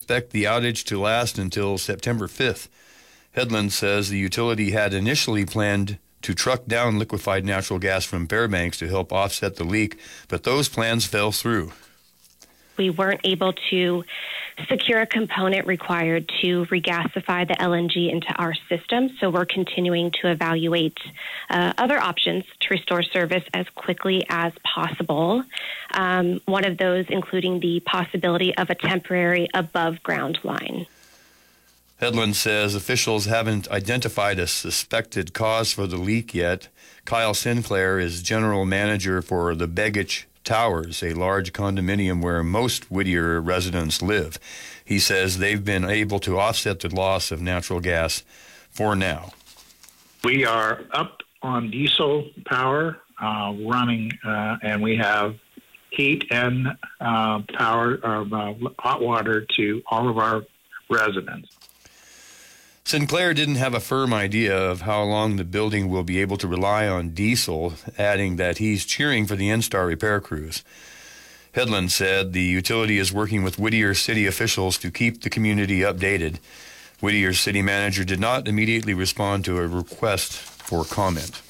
expect the outage to last until September 5th. Hedlund says the utility had initially planned to truck down liquefied natural gas from Fairbanks to help offset the leak, but those plans fell through. We weren't able to secure a component required to regasify the LNG into our system, so we're continuing to evaluate other options to restore service as quickly as possible. One of those including the possibility of a temporary above-ground line. Hedlund says officials haven't identified a suspected cause for the leak yet. Kyle Sinclair is general manager for the Begich Towers, a large condominium where most Whittier residents live. He says they've been able to offset the loss of natural gas for now. We are up on diesel power running, and we have heat and power, hot water to all of our residents. Sinclair didn't have a firm idea of how long the building will be able to rely on diesel, adding that he's cheering for the NSTAR repair crews. Hedlund said the utility is working with Whittier city officials to keep the community updated. Whittier's city manager did not immediately respond to a request for comment.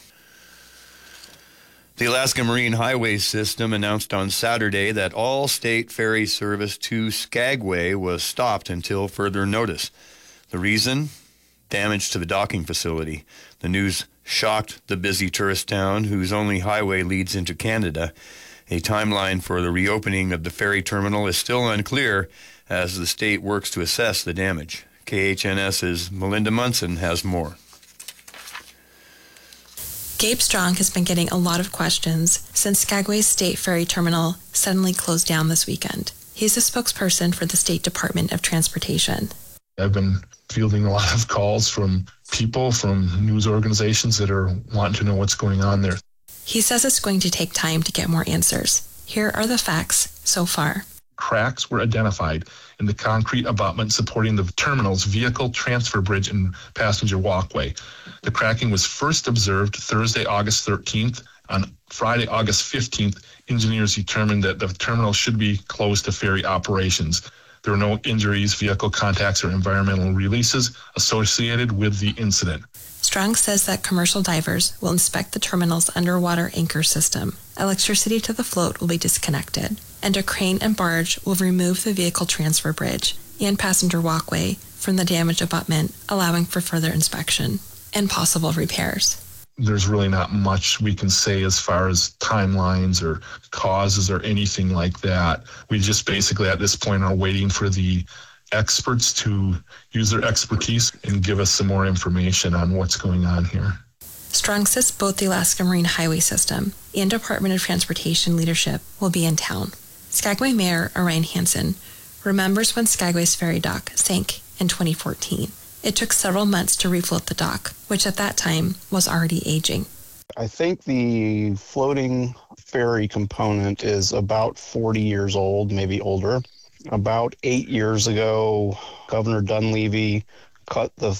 The Alaska Marine Highway System announced on Saturday that all state ferry service to Skagway was stopped until further notice. The reason? Damage to the docking facility. The news shocked the busy tourist town, whose only highway leads into Canada. A timeline for the reopening of the ferry terminal is still unclear as the state works to assess the damage. KHNS's Melinda Munson has more. Gabe Strong has been getting a lot of questions since Skagway's state ferry terminal suddenly closed down this weekend. He's a spokesperson for the State Department of Transportation. I've been fielding a lot of calls from people, from news organizations that are wanting to know what's going on there. He says it's going to take time to get more answers. Here are the facts so far. Cracks were identified in the concrete abutment supporting the terminal's vehicle transfer bridge and passenger walkway. The cracking was first observed Thursday, August 13th. On Friday, August 15th, engineers determined that the terminal should be closed to ferry operations. There were no injuries, vehicle contacts, or environmental releases associated with the incident. Strong says that commercial divers will inspect the terminal's underwater anchor system. Electricity to the float will be disconnected, and a crane and barge will remove the vehicle transfer bridge and passenger walkway from the damaged abutment, allowing for further inspection and possible repairs. There's really not much we can say as far as timelines or causes or anything like that. We just basically at this point are waiting for the experts to use their expertise and give us some more information on what's going on here. Strong says both the Alaska Marine Highway System and Department of Transportation leadership will be in town. Skagway Mayor Orion Hansen remembers when Skagway's ferry dock sank in 2014. It took several months to refloat the dock, which at that time was already aging. I think the floating ferry component is about 40 years old, maybe older. About 8 years ago, Governor Dunleavy cut the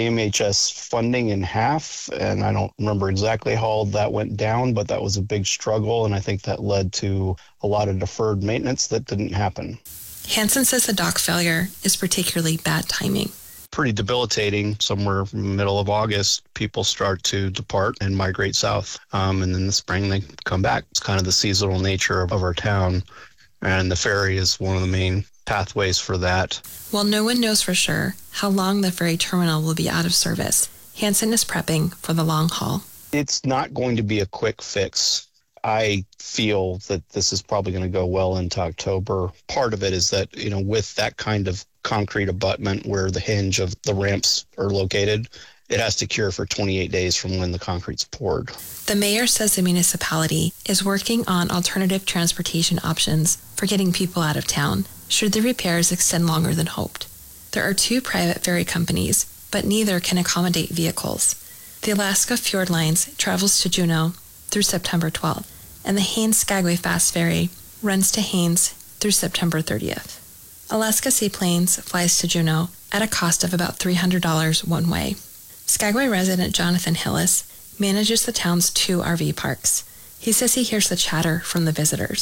AMHS funding in half, and I don't remember exactly how that went down, but that was a big struggle, and I think that led to a lot of deferred maintenance that didn't happen. Hansen says the dock failure is particularly bad timing. Pretty debilitating. Somewhere in the middle of August, people start to depart and migrate south. And in the spring, they come back. It's kind of the seasonal nature of our town. And the ferry is one of the main pathways for that. While no one knows for sure how long the ferry terminal will be out of service, Hansen is prepping for the long haul. It's not going to be a quick fix. I feel that this is probably going to go well into October. Part of it is that, with that kind of concrete abutment where the hinge of the ramps are located, it has to cure for 28 days from when the concrete's poured. The mayor says the municipality is working on alternative transportation options for getting people out of town, should the repairs extend longer than hoped. There are 2 private ferry companies, but neither can accommodate vehicles. The Alaska Fjord Lines travels to Juneau through September 12th, and the Haines-Skagway Fast Ferry runs to Haines through September 30th. Alaska Seaplanes flies to Juneau at a cost of about $300 one way. Skagway resident Jonathan Hillis manages the town's 2 RV parks. He says he hears the chatter from the visitors.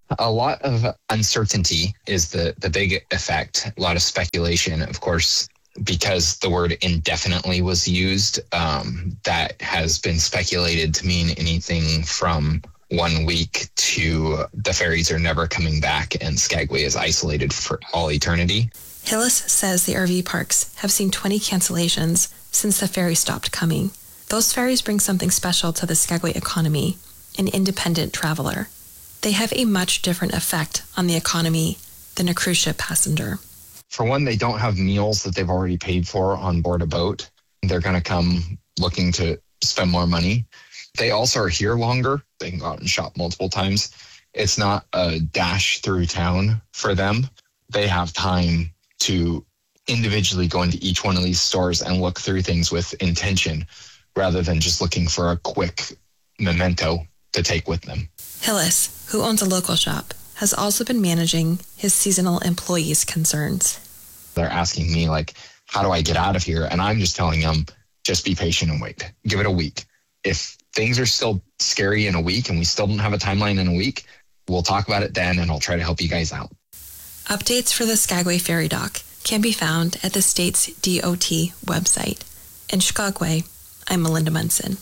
A lot of uncertainty is the big effect. A lot of speculation, of course, because the word indefinitely was used. That has been speculated to mean anything from 1 week to the ferries are never coming back and Skagway is isolated for all eternity. Hillis says the RV parks have seen 20 cancellations since the ferry stopped coming. Those ferries bring something special to the Skagway economy, an independent traveler. They have a much different effect on the economy than a cruise ship passenger. For one, they don't have meals that they've already paid for on board a boat. They're going to come looking to spend more money. They also are here longer. They can go out and shop multiple times. It's not a dash through town for them. They have time to individually go into each one of these stores and look through things with intention rather than just looking for a quick memento to take with them. Hillis, who owns a local shop, has also been managing his seasonal employees' concerns. They're asking me, like, how do I get out of here? And I'm just telling them, just be patient and wait. Give it a week. If things are still scary in a week and we still don't have a timeline in a week, we'll talk about it then and I'll try to help you guys out. Updates for the Skagway Ferry Dock can be found at the state's DOT website. In Skagway, I'm Melinda Munson.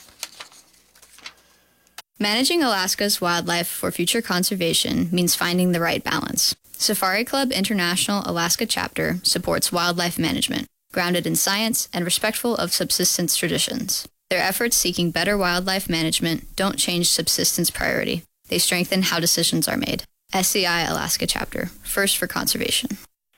Managing Alaska's wildlife for future conservation means finding the right balance. Safari Club International Alaska Chapter supports wildlife management, grounded in science and respectful of subsistence traditions. Their efforts seeking better wildlife management don't change subsistence priority. They strengthen how decisions are made. SCI Alaska Chapter, first for conservation.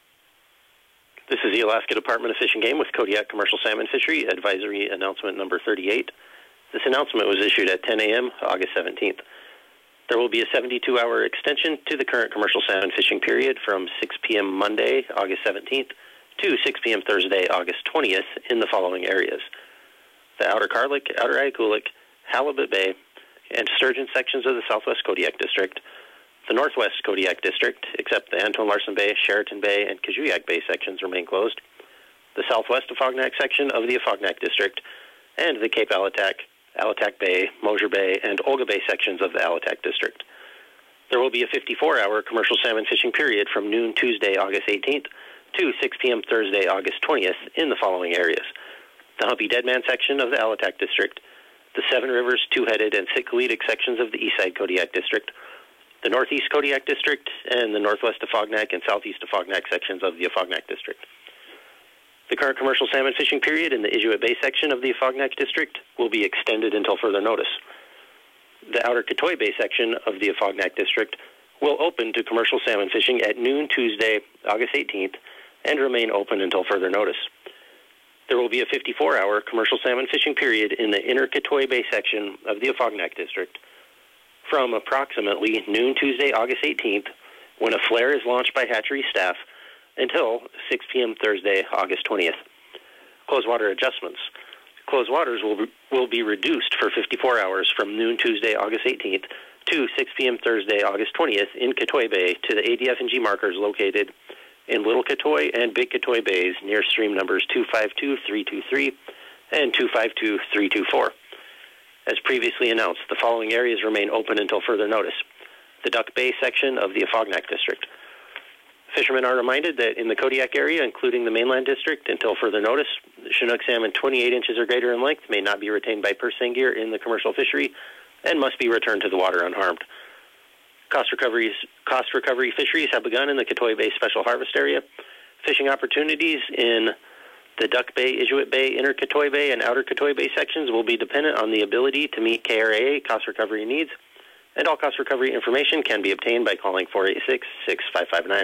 This is the Alaska Department of Fish and Game with Kodiak Commercial Salmon Fishery Advisory Announcement number 38. This announcement was issued at 10 a.m. August 17th. There will be a 72-hour extension to the current commercial salmon fishing period from 6 p.m. Monday, August 17th to 6 p.m. Thursday, August 20th in the following areas: the Outer Karlik, Outer Ayakoulik, Halibut Bay, and sturgeon sections of the Southwest Kodiak District, the Northwest Kodiak District, except the Anton Larson Bay, Sheraton Bay, and Kajuyak Bay sections remain closed, the Southwest Afognak section of the Afognak District, and the Cape Alatac, Alatac Bay, Mosier Bay, and Olga Bay sections of the Alatac District. There will be a 54-hour commercial salmon fishing period from noon Tuesday, August 18th to 6 p.m. Thursday, August 20th in the following areas: the Humpy Deadman section of the Alatac District, the Seven Rivers, Two-Headed, and Sitkalitic sections of the Eastside Kodiak District, the Northeast Kodiak District, and the Northwest Afognak and Southeast Afognak sections of the Afognak District. The current commercial salmon fishing period in the Inuit Bay section of the Afognak District will be extended until further notice. The Outer Katoy Bay section of the Afognak District will open to commercial salmon fishing at noon Tuesday, August 18th, and remain open until further notice. There will be a 54-hour commercial salmon fishing period in the Inner Katoy Bay section of the Afognak District from approximately noon Tuesday, August 18th, when a flare is launched by hatchery staff, until 6 p.m. Thursday, August 20th. Closed water adjustments. Closed waters will be reduced for 54 hours from noon Tuesday, August 18th to 6 p.m. Thursday, August 20th in Katoy Bay to the ADF&G markers located in Little Katoy and Big Katoy Bays near stream numbers 252-323 and 252-324. As previously announced, the following areas remain open until further notice: the Duck Bay section of the Afognak District. Fishermen are reminded that in the Kodiak area, including the mainland district, until further notice, Chinook salmon 28 inches or greater in length may not be retained by purse seine gear in the commercial fishery and must be returned to the water unharmed. Cost recovery fisheries have begun in the Katoy Bay Special Harvest Area. Fishing opportunities in the Duck Bay, Inuit Bay, Inner Katoy Bay, and Outer Katoy Bay sections will be dependent on the ability to meet KRAA cost recovery needs, and all cost recovery information can be obtained by calling 486-6559.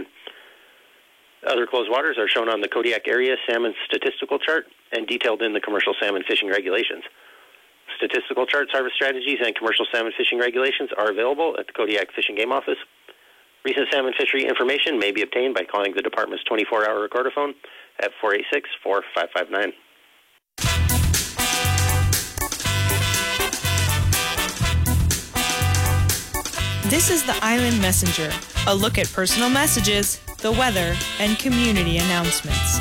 Other closed waters are shown on the Kodiak Area Salmon Statistical Chart and detailed in the Commercial Salmon Fishing Regulations. Statistical charts, harvest strategies, and commercial salmon fishing regulations are available at the Kodiak Fish and Game Office. Recent salmon fishery information may be obtained by calling the department's 24-hour recorder at 486-4559. This is the Island Messenger, a look at personal messages, the weather, and community announcements.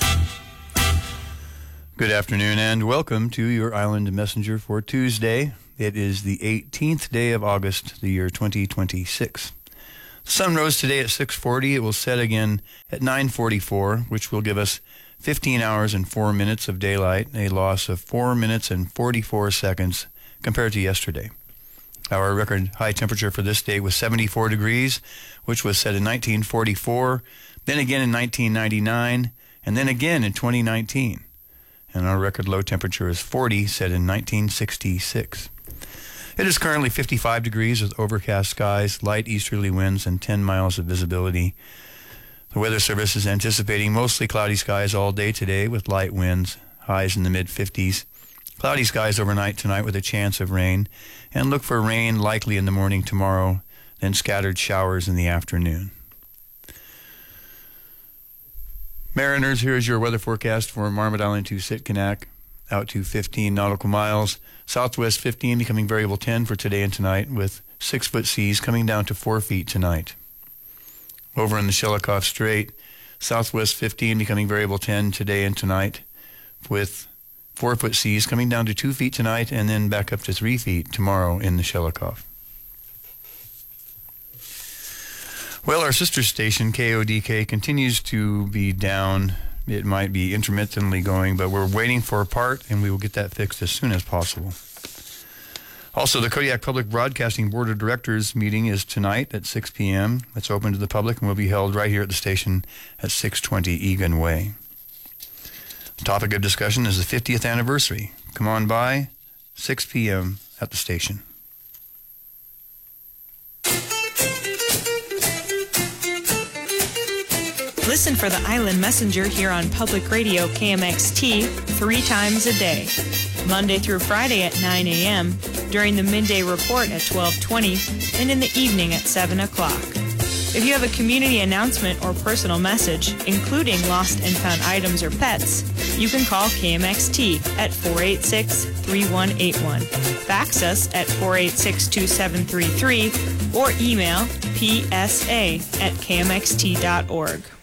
Good afternoon and welcome to your Island Messenger for Tuesday, It is the 18th day of August, the year 2026. The sun rose today at 6:40. It will set again at 9:44, which will give us 15 hours and 4 minutes of daylight, a loss of 4 minutes and 44 seconds compared to yesterday. Our record high temperature for this day was 74 degrees, which was set in 1944, then again in 1999, and then again in 2019. And our record low temperature is 40, set in 1966. It is currently 55 degrees with overcast skies, light easterly winds, and 10 miles of visibility. The Weather Service is anticipating mostly cloudy skies all day today with light winds, highs in the mid-50s. Cloudy skies overnight tonight with a chance of rain, and look for rain likely in the morning tomorrow, then scattered showers in the afternoon. Mariners, here is your weather forecast for Marmot Island to Sitkinak, out to 15 nautical miles. Southwest 15 becoming variable 10 for today and tonight, with 6-foot seas coming down to 4 feet tonight. Over in the Shelikof Strait, southwest 15 becoming variable 10 today and tonight, with 4-foot seas coming down to 2 feet tonight and then back up to 3 feet tomorrow in the Shelikof. Well, our sister station, KODK, continues to be down. It might be intermittently going, but we're waiting for a part, and we will get that fixed as soon as possible. Also, the Kodiak Public Broadcasting Board of Directors meeting is tonight at 6 p.m. It's open to the public and will be held right here at the station at 620 Egan Way. The topic of discussion is the 50th anniversary. Come on by, 6 p.m. at the station. Listen for the Island Messenger here on Public Radio KMXT 3 times a day, Monday through Friday at 9 a.m., during the midday report at 12:20, and in the evening at 7 o'clock. If you have a community announcement or personal message, including lost and found items or pets, you can call KMXT at 486-3181, fax us at 486-2733, or email psa@kmxt.org.